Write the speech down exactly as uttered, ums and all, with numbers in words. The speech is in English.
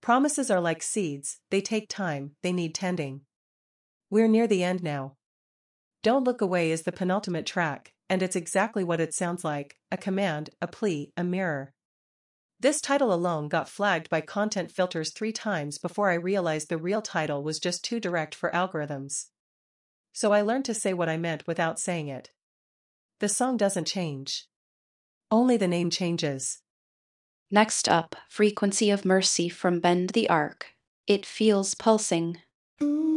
Promises are like seeds, they take time, they need tending. We're near the end now. Don't Look Away is the penultimate track, and it's exactly what it sounds like: a command, a plea, a mirror. This title alone got flagged by content filters three times before I realized the real title was just too direct for algorithms. So I learned to say what I meant without saying it. The song doesn't change. Only the name changes. Next up, Frequency of Mercy from Bend the Arc. It feels pulsing.